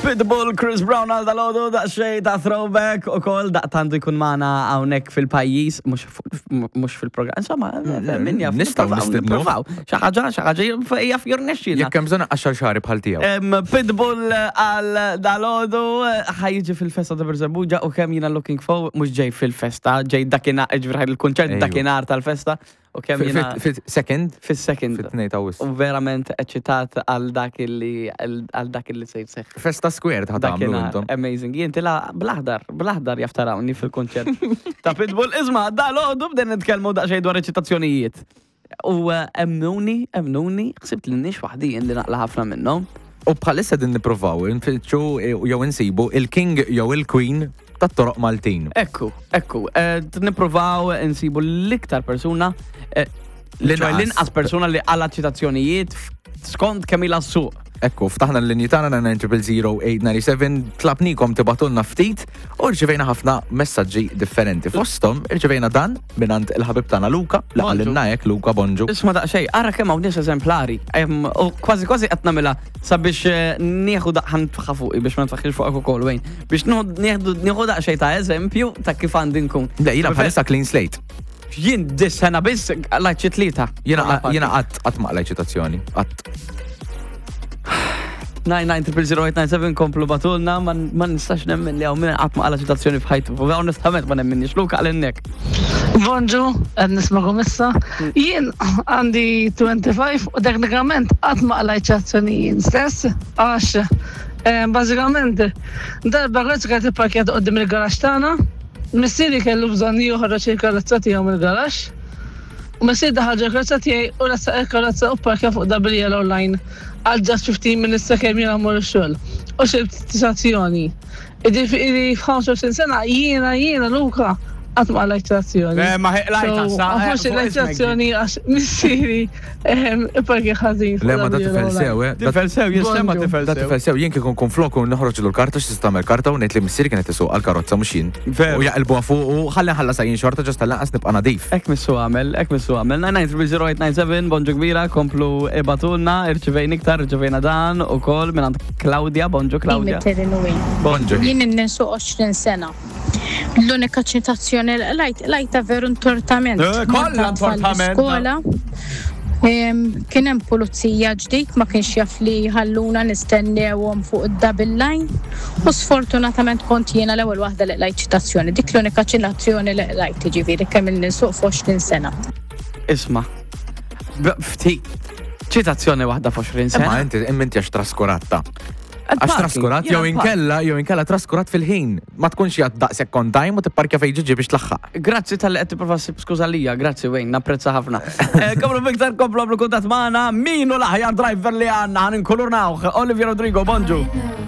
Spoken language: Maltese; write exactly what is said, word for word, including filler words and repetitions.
Pitbull, Chris Brown għal dal-ħodu daqxej ta' throwback u kol daqtandu jkun maħna għawnek fil-pajis, mux fil-program, insomma, minn jaf. Nistaw nistidnu. Xaħġa, xaħġa, jaf jurnexxina. Jekk hemm bżonn għaxar xahri bħal tiegħu. Pitbull għal dal-ħodu ħajġi fil-festa ta' Berzabuġa u kemm jiena looking for, mux ġej fil-festa, ġej dakinar, ġvirħaj il-konċert dakinar tal-festa. U kemm jiena. Fil-second? Fil-second. Fit-tnejn ta' Awwissu. U verament eċitat għal dak illi għal dak illi se jseħ. Festa Square ta' tagħmlu intom. Amazing. Jien tila blaħdar, blaħdar jaftarawni fil-konċert. Ta' Pitbull, isma' dal-għodu bden nitkellmu daqsxejn dwar reċitazzjonijiet. U emnuni, emnuni, ħsibt li nix waħdijin li naqla ħafna minnhom. U bħalissa din nippruvaw nfittxu jew insibu il-King jew il-Queen tat-toroq Maltin. Ekku, ekku. Nippruvaw insibu l-iktar persuna l-inqas persuna li għalla ċitazzjonijiet skont kemm ilha s-suq. Ekku, ftaħna l-linji tagħna nine zero zero eight nine seven tlabnikom tibatulna ftit u rċevejna ħafna messaġġi differenti. Fosthom irċevejna dan minant il-ħabib tagħna Luka, li qalilna hekk Luka Bonġu. Isma' daqsxejn, ara kemm hawn nies eżemplari. U kważi kważi qed nagħmilha sabiex nieħu daqħan tfaħħa fuqi biex ma nfaħħilx fuqek ukoll wejn. Biex nieħu daqsxejn ta' eżempju ta' kif għandi nkun. Le, jiena bħalissa clean slate. Jien dis sena biss lajċi tlieta. Jiena qatt qatt ma qlajt ċitazzjoni. Qatt. nine nine zero zero eight nine seven komplu batulna, ma nistax nemmen li għaw minn għatma għala ċitazzjoni fħajtu. U għaw nistament ma nemmen nixluka għal-innek. Bonġu, għed nismakom issa. Jien għandi twenty-five u teknikament għatma għala ċitazzjoni jien stess. Għax, bazikament, darba għazz għati parkjat għoddim il-garax tana. Missiri kellu bżon juħarraċ il-karrazzati għom il-garax. U missir daħħalġa il-karrazzati għaj u rassa il-karrazza u parkja fuq W L online għal just fifteen minutes sa' kemm jiena mmur ix-xogħol. U xi ċitazzjoni. Ġifieri f'ħamsa sena jiena jiena Luka qatt ma għalajt ċitazzjoni. Ma ħeqlajta sa. Mhux il-ċitazzjoni għax missieri parkja ħażin. Le ma da tifel sew, eh. Tifel sew, jistema tifel sew. Da tifel sew, jien kien kun flok u noħroġ l-karta x'tista' tagħmel karta u ngħid li missieri kienet isuq għall-karozza mhux jien. U jaqilbuha fuq u ħalli ħalla sajjin xorta ġast tal-lanqas nibqa' nadif. Ek missu għamel, ek missu għamel. nine nine zero zero eight nine seven, bonġu kbira, komplu ebatulna, irċivejn iktar, irċivejna dan u kol minn Claudia, bonġu Claudia. Bonġu. Jien ninsu għoxrin sena. L-unika ċitazzjoni lajta veru n-tortament. Kolla n-tortament. Skola. Kien hemm pulizija ġdid ma kienx jaf li ħalluna nistennewhom fuq id-double line u sfortunatament kont jiena l-ewwel waħda li lajt ċitazzjoni. Dik l-unika ċitazzjoni li lajt ġifieri kemm il-ninsuq f'għoxrin sena. Isma' ftit ċitazzjoni waħda f'għoxrin sena. Ma inti imminti għax traskuratta. Għax traskurat, jew inkella, jew inkella traskurat fil-ħin. Ma tkunx jgħad daqsek on time u tipparkja fejn ġiġi biex tlaħħaq. Grazzi tal-li qed tipprova ssib skuża lija, grazzi Wayne, napprezza ħafna. Komplu Viktor, komplu għablu kuntat magħna, min hu l-aħjar driver li għandna ħaninkulurnawh. Olivier Rodrigo, bonġu.